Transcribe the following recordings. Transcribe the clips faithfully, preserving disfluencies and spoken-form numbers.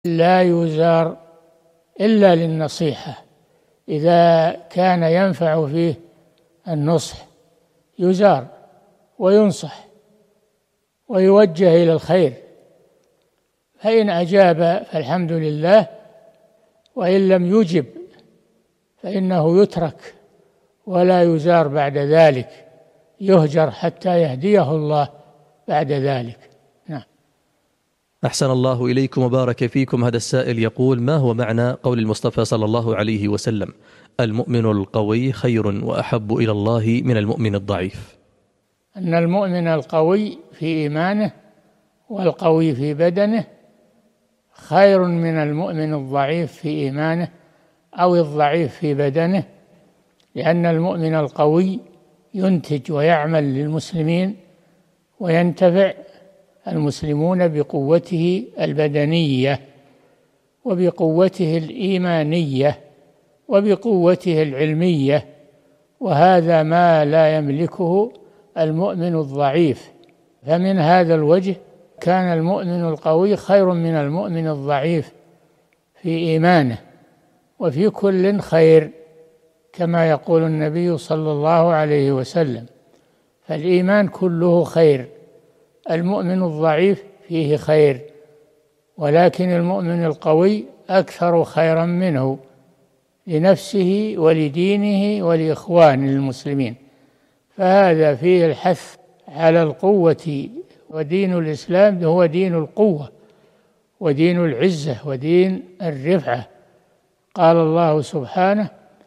لا يزار إلا للنصيحة، إذا كان ينفع فيه النصح يزار وينصح ويوجه إلى الخير، فإن أجاب فالحمد لله، وإن لم يجب فإنه يترك ولا يزار بعد ذلك، يهجر حتى يهديه الله بعد ذلك. نعم. أحسن الله إليكم وبارك فيكم. هذا السائل يقول: ما هو معنى قول المصطفى صلى الله عليه وسلم: المؤمن القوي خير وأحب إلى الله من المؤمن الضعيف؟ أن المؤمن القوي في إيمانه والقوي في بدنه خير من المؤمن الضعيف في إيمانه أو الضعيف في بدنه، لأن المؤمن القوي ينتج ويعمل للمسلمين وينتفع المسلمون بقوته البدنية وبقوته الإيمانية وبقوته العلمية، وهذا ما لا يملكه المؤمن الضعيف. فمن هذا الوجه كان المؤمن القوي خير من المؤمن الضعيف في إيمانه، وفي كل خير كما يقول النبي صلى الله عليه وسلم، فالإيمان كله خير، المؤمن الضعيف فيه خير، ولكن المؤمن القوي أكثر خيرا منه لنفسه ولدينه ولإخوان المسلمين، فهذا فيه الحث على القوة، ودين الإسلام هو دين القوة ودين العزة ودين الرفعة. قال الله سبحانه: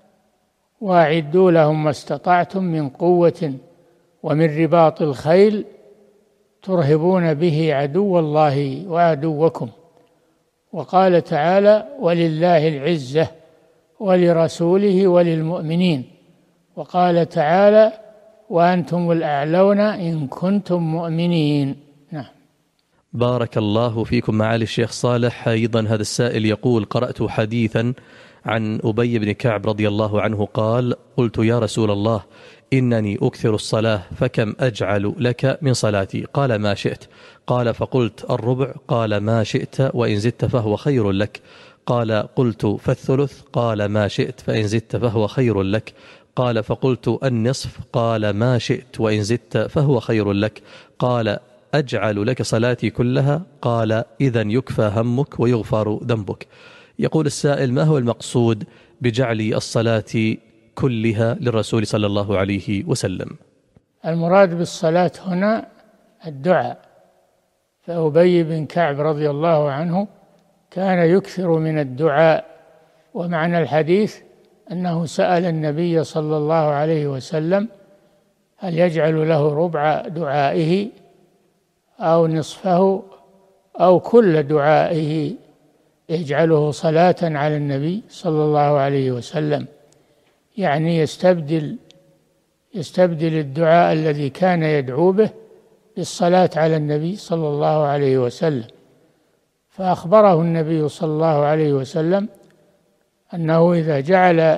وأعدوا لهم ما استطعتم من قوة ومن رباط الخيل ترهبون به عدو الله وعدوكم. وقال تعالى: ولله العزة ولرسوله وللمؤمنين. وقال تعالى: وأنتم الأعلون إن كنتم مؤمنين. نعم. بارك الله فيكم معالي الشيخ صالح. أيضا هذا السائل يقول: قرأت حديثا عن أبي بن كعب رضي الله عنه قال: قلت يا رسول الله إنني أكثر الصلاة فكم أجعل لك من صلاتي؟ قال: ما شئت. قال: فقلت: الربع؟ قال: ما شئت، وإن زدت فهو خير لك. قال: قلت: فالثلث؟ قال: ما شئت، فإن زدت فهو خير لك. قال: فقلت: النصف؟ قال: ما شئت، وإن زدت فهو خير لك. قال: أجعل لك صلاتي كلها؟ قال: إذن يكفى همك ويغفر ذنبك. يقول السائل: ما هو المقصود بجعل الصلاة كلها للرسول صلى الله عليه وسلم؟ المراد بالصلاة هنا الدعاء، فأبي بن كعب رضي الله عنه كان يكثر من الدعاء، ومعنى الحديث أنه سأل النبي صلى الله عليه وسلم هل يجعل له ربع دعائه أو نصفه أو كل دعائه يجعله صلاة على النبي صلى الله عليه وسلم، يعني يستبدل يستبدل الدعاء الذي كان يدعو به بالصلاة على النبي صلى الله عليه وسلم. فأخبره النبي صلى الله عليه وسلم أنه إذا جعل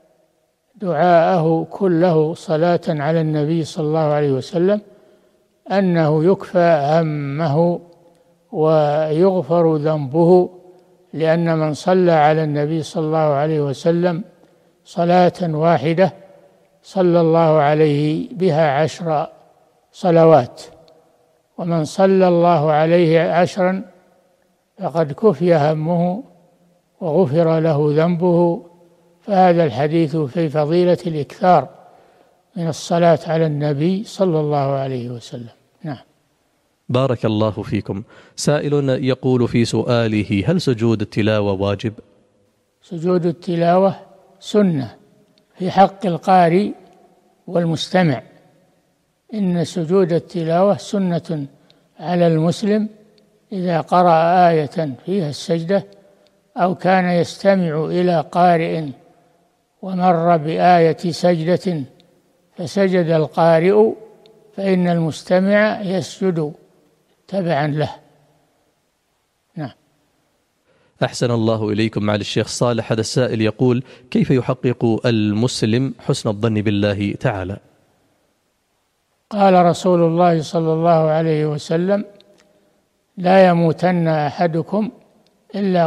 دعاءه كله صلاة على النبي صلى الله عليه وسلم أنه يكفى همه ويغفر ذنبه، لأن من صلى على النبي صلى الله عليه وسلم صلاة واحدة صلى الله عليه بها عشر صلوات، ومن صلى الله عليه عشرا فقد كفي همه وغفر له ذنبه. فهذا الحديث في فضيلة الإكثار من الصلاة على النبي صلى الله عليه وسلم. نعم. بارك الله فيكم. سائل يقول في سؤاله: هل سجود التلاوة واجب؟ سجود التلاوة سنة في حق القارئ والمستمع، إن سجود التلاوة سنة على المسلم إذا قرأ آية فيها السجدة أو كان يستمع إلى قارئ ومر بآية سجدة فسجد القارئ، فإن المستمع يسجد تبعا له. نعم. أحسن الله إليكم معالي الشيخ صالح. هذا السائل يقول: كيف يحقق المسلم حسن الظن بالله تعالى؟ قال رسول الله صلى الله عليه وسلم: لا يموتن أحدكم إلا